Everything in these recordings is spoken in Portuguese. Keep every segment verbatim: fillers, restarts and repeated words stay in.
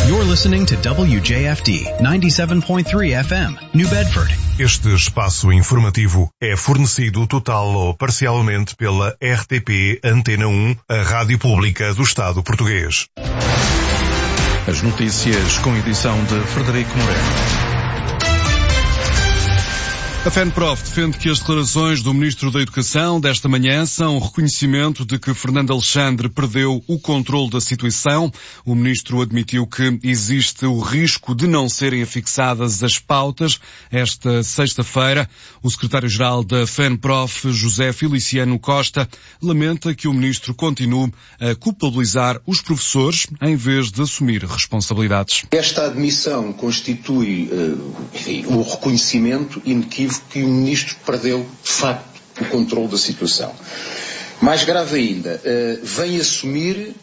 You're listening to W J F D ninety-seven point three F M, New Bedford. Este espaço informativo é fornecido total ou parcialmente pela R T P Antena um, a rádio pública do Estado português. As notícias com edição de Frederico Moreno. A FENPROF defende que as declarações do Ministro da Educação desta manhã são um reconhecimento de que Fernando Alexandre perdeu o controle da situação. O Ministro admitiu que existe o risco de não serem afixadas as pautas. Esta sexta-feira, o Secretário-Geral da FENPROF, José Feliciano Costa, lamenta que o Ministro continue a culpabilizar os professores em vez de assumir responsabilidades. Esta admissão constitui enfim, o reconhecimento inequívoco que o Ministro perdeu, de facto, o controle da situação. Mais grave ainda, uh, vem assumir,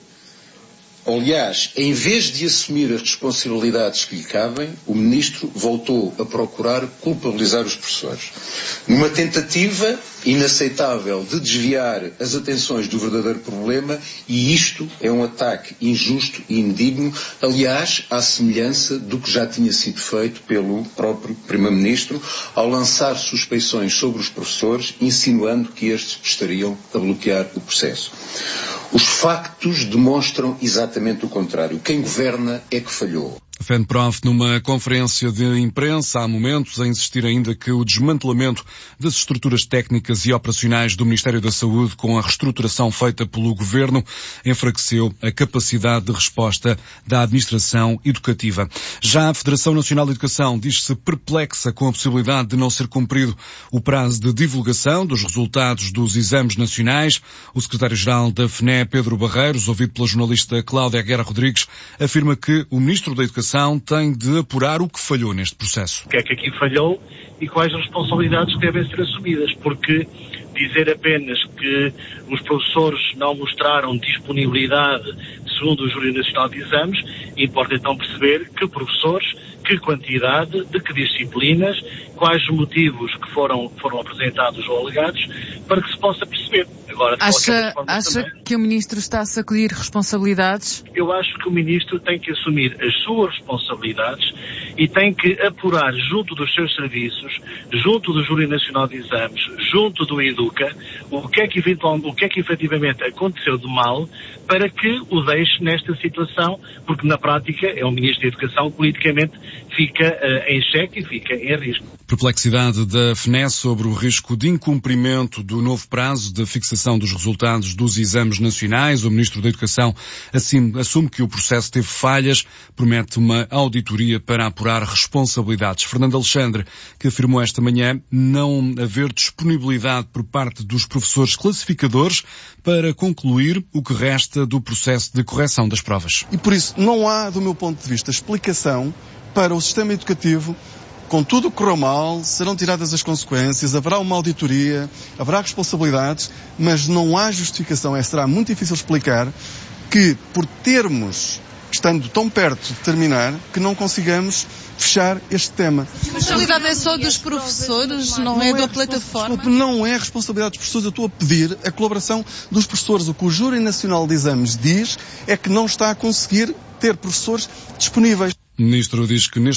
aliás, em vez de assumir as responsabilidades que lhe cabem, o Ministro voltou a procurar culpabilizar os professores. Numa tentativa inaceitável de desviar as atenções do verdadeiro problema, e isto é um ataque injusto e indigno, aliás, à semelhança do que já tinha sido feito pelo próprio Primeiro-Ministro, ao lançar suspeições sobre os professores, insinuando que estes estariam a bloquear o processo. Os factos demonstram exatamente o contrário. Quem governa é que falhou. A FENPROF, numa conferência de imprensa, há momentos a insistir ainda que o desmantelamento das estruturas técnicas e operacionais do Ministério da Saúde, com a reestruturação feita pelo Governo, enfraqueceu a capacidade de resposta da administração educativa. Já a Federação Nacional de Educação diz-se perplexa com a possibilidade de não ser cumprido o prazo de divulgação dos resultados dos exames nacionais. O secretário-geral da F N E, Pedro Barreiros, ouvido pela jornalista Cláudia Guerra Rodrigues, afirma que o Ministro da Educação tem de apurar o que falhou neste processo. O que é que aqui falhou e quais as responsabilidades que devem ser assumidas, porque dizer apenas que os professores não mostraram disponibilidade segundo o Júri Nacional de Exames, importa então perceber que professores, que quantidade, de que disciplinas, quais os motivos que foram, foram apresentados ou alegados, para que se possa perceber. Agora, de acha forma acha também, que o Ministro está a sacudir responsabilidades? Eu acho que o Ministro tem que assumir as suas responsabilidades e tem que apurar junto dos seus serviços, junto do Júri Nacional de Exames, junto do Educa, o que é que, o que é que efetivamente aconteceu de mal para que o deixe nesta situação, porque na prática é o Ministro da Educação que politicamente fica uh, em xeque e fica em risco. Perplexidade da F N E sobre o risco de incumprimento do novo prazo de fixação dos resultados dos exames nacionais. O Ministro da Educação assim, assume que o processo teve falhas, promete uma auditoria para apurar responsabilidades. Fernando Alexandre, que afirmou esta manhã não haver disponibilidade por parte dos professores classificadores para concluir o que resta do processo de correção das provas. E por isso não há, do meu ponto de vista, explicação para o sistema educativo. Com tudo o que correu mal, serão tiradas as consequências, haverá uma auditoria, haverá responsabilidades, mas não há justificação, é, será muito difícil explicar que, por termos, estando tão perto de terminar, que não consigamos fechar este tema. A responsabilidade é só dos professores, não, não é da plataforma? Não é responsabilidade dos professores, eu estou a pedir a colaboração dos professores. O que o Júri Nacional de Exames diz é que não está a conseguir ter professores disponíveis. O Ministro diz que neste